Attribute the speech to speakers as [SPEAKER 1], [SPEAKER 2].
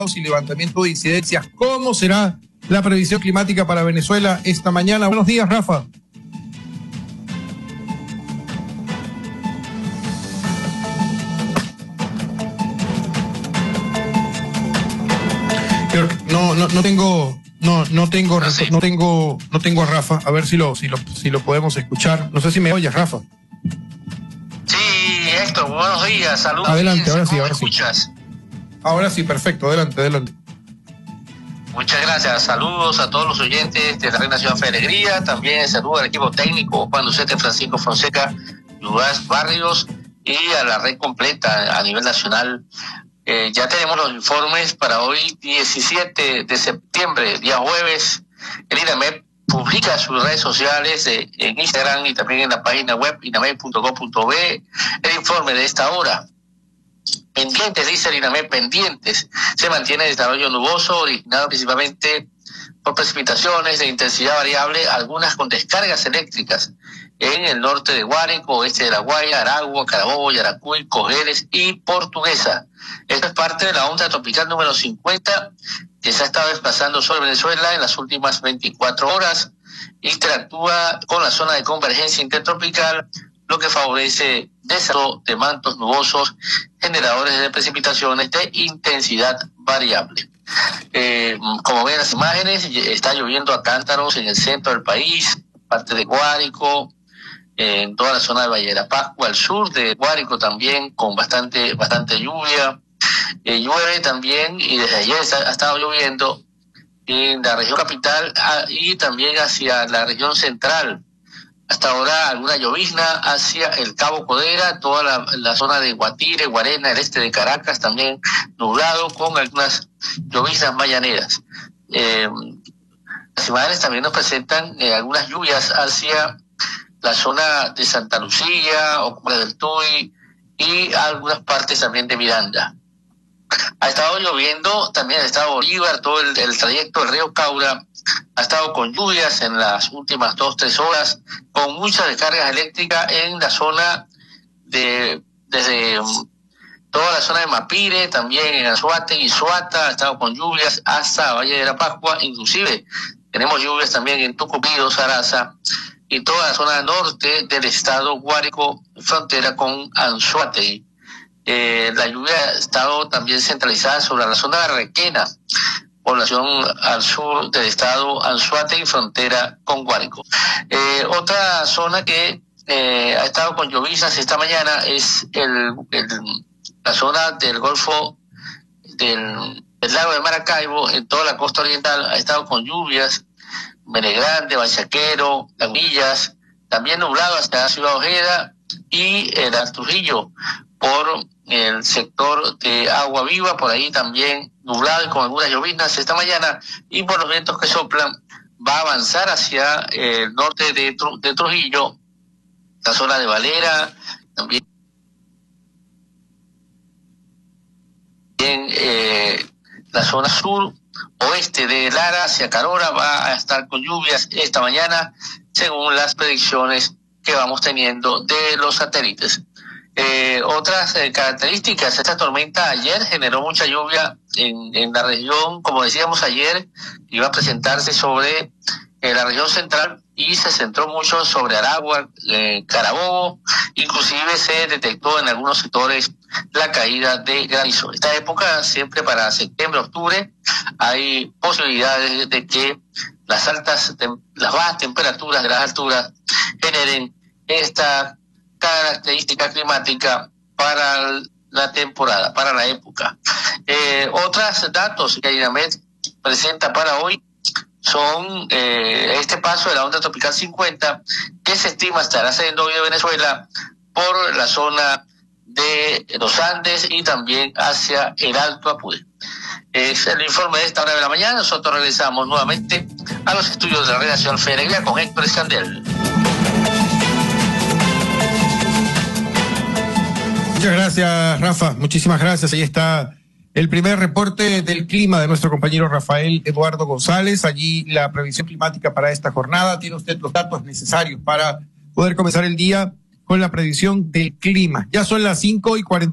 [SPEAKER 1] y levantamiento de incidencias. ¿Cómo será la previsión climática para Venezuela esta mañana? Buenos días, Rafa. No tengo a Rafa. A ver si lo podemos escuchar. No sé si me oyes, Rafa.
[SPEAKER 2] Sí, Héctor, buenos días, saludos.
[SPEAKER 1] Adelante, ahora sí,
[SPEAKER 2] ¿Me escuchas?
[SPEAKER 1] Ahora sí, perfecto, adelante.
[SPEAKER 2] Muchas gracias, saludos a todos los oyentes de la Reina Ciudad Fe de Alegría, también saludos al equipo técnico, Juan Ducete, Francisco Fonseca, Luis Barrios y a la red completa a nivel nacional. Ya tenemos los informes para hoy, 17 de septiembre, día jueves. El INAMEP publica sus redes sociales en Instagram y también en la página web inamep.gov.be el informe de esta hora. Pendientes, dice el INAMEP, pendientes. Se mantiene el desarrollo nuboso, originado principalmente por precipitaciones de intensidad variable, algunas con descargas eléctricas en el norte de Guárico, oeste de La Guaira, Aragua, Carabobo, Yaracuy, Cojedes y Portuguesa. Esto es parte de la onda tropical número 50 que se ha estado desplazando sobre Venezuela en las últimas 24 horas. Interactúa con la zona de convergencia intertropical, lo que favorece desarrollo de mantos nubosos, generadores de precipitaciones de intensidad variable. Como ven las imágenes, está lloviendo a cántaros en el centro del país, parte de Guárico, en toda la zona de Valle de la Pascua, al sur de Guárico también, con bastante lluvia. Llueve también, y desde ayer ha estado lloviendo en la región capital y también hacia la región central. Hasta ahora alguna llovizna hacia el Cabo Codera, toda la zona de Guatire, Guarena, el este de Caracas también nublado con algunas lloviznas mañaneras. Las imágenes también nos presentan algunas lluvias hacia la zona de Santa Lucía, Ocumare del Tuy y algunas partes también de Miranda. Ha estado lloviendo también en el estado Bolívar, todo el trayecto del río Caura ha estado con lluvias en las últimas 2-3 horas, con muchas descargas eléctricas en la zona desde toda la zona de Mapire, también en Anzoátegui y Suata, ha estado con lluvias hasta Valle de la Pascua, inclusive tenemos lluvias también en Tucupido, Saraza y toda la zona norte del estado Guárico, frontera con Anzoátegui. La lluvia ha estado también centralizada sobre la zona de Requena, población al sur del estado Anzoátegui, frontera con Guárico. Otra zona que ha estado con lloviznas esta mañana es la zona del Golfo del lago de Maracaibo, en toda la costa oriental ha estado con lluvias, Menegrande, Bachaquero, Lagunillas, también nublado hasta Ciudad Ojeda y el Trujillo por el sector de Agua Viva, por ahí también nublado y con algunas lloviznas esta mañana, y por los vientos que soplan va a avanzar hacia el norte de Trujillo, la zona de Valera, también la zona sur oeste de Lara hacia Carora va a estar con lluvias esta mañana, según las predicciones que vamos teniendo de los satélites. Otras características, esta tormenta ayer generó mucha lluvia en la región, como decíamos ayer, iba a presentarse sobre la región central y se centró mucho sobre Aragua, Carabobo, inclusive se detectó en algunos sectores la caída de granizo. Esta época, siempre para septiembre, octubre, hay posibilidades de que las bajas temperaturas de las alturas generen esta característica climática para la temporada, para la época. Otros datos que INAMEP presenta para hoy son este paso de la onda tropical 50 que se estima estará haciendo hoy de Venezuela por la zona de los Andes y también hacia el Alto Apure. Es el informe de esta hora de la mañana. Nosotros regresamos nuevamente a los estudios de la Red Nacional Fe de Alegría con Héctor Escandel.
[SPEAKER 1] Muchas gracias, Rafa. Muchísimas gracias. Ahí está el primer reporte del clima de nuestro compañero Rafael Eduardo González. Allí la previsión climática para esta jornada. Tiene usted los datos necesarios para poder comenzar el día con la predicción del clima. Ya son las 5:40.